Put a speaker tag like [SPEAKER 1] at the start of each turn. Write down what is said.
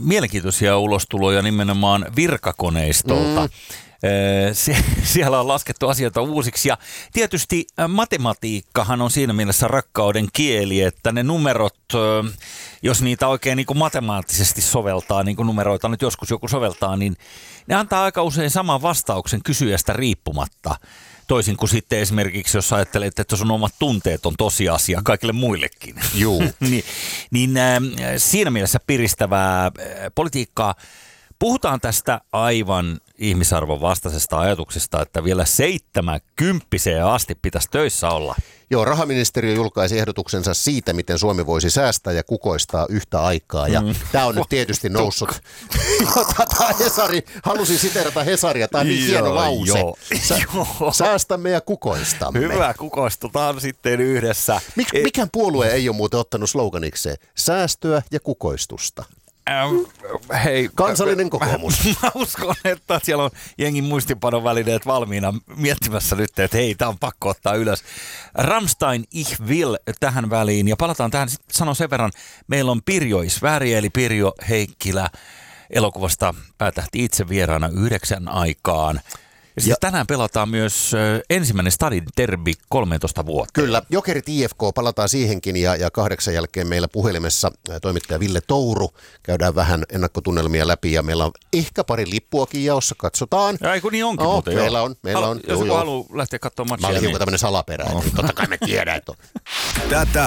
[SPEAKER 1] mielenkiintoisia ulostuloja nimenomaan virkakoneistolta. Siellä on laskettu asioita uusiksi ja tietysti matematiikkahan on siinä mielessä rakkauden kieli, että ne numerot, jos niitä oikein niin kuin matemaattisesti soveltaa, niin kuin numeroita nyt joskus joku soveltaa, niin ne antaa aika usein saman vastauksen kysyjästä riippumatta. Toisin kuin sitten esimerkiksi, jos ajattelet, että sun omat tunteet on tosiasia kaikille muillekin.
[SPEAKER 2] Juu.
[SPEAKER 1] niin siinä mielessä piristävää politiikkaa. Puhutaan tästä aivan ihmisarvon vastaisesta ajatuksesta, että vielä 70 asti pitäisi töissä olla.
[SPEAKER 2] Joo, rahaministeriö julkaisi ehdotuksensa siitä, miten Suomi voisi säästää ja kukoistaa yhtä aikaa. Ja tämä on nyt tietysti noussut. Halusin siteerata Hesaria, tämä on niin hieno lause. Säästämme ja kukoistamme.
[SPEAKER 1] Hyvä, kukoistutaan sitten yhdessä.
[SPEAKER 2] Mikään puolue ei ole muuten ottanut sloganikseen säästöä ja kukoistusta.
[SPEAKER 1] Hei,
[SPEAKER 2] kansallinen kokoomus.
[SPEAKER 1] Mä uskon, että siellä on jengin muistipanon välineet valmiina miettimässä nyt, että hei, tää on pakko ottaa ylös. Rammstein Ich will tähän väliin ja palataan tähän, sanon sen verran, meillä on Pirjo Isväri eli Pirjo Heikkilä elokuvasta päätähti itse vieraana 9 aikaan. Ja tänään pelataan myös ensimmäinen Stadin derby 13 vuotta.
[SPEAKER 2] Kyllä, Jokerit IFK, palataan siihenkin ja 8 jälkeen meillä puhelimessa toimittaja Ville Touru. Käydään vähän ennakkotunnelmia läpi ja meillä on ehkä pari lippuakin jaossa, katsotaan.
[SPEAKER 1] Ja kun niin onkin muuten.
[SPEAKER 2] Meillä on.
[SPEAKER 1] Jos joku haluaa lähteä katsomaan matchia.
[SPEAKER 2] Mä olin hiukan tämmöinen salaperä, totta kai me tiedän, että on.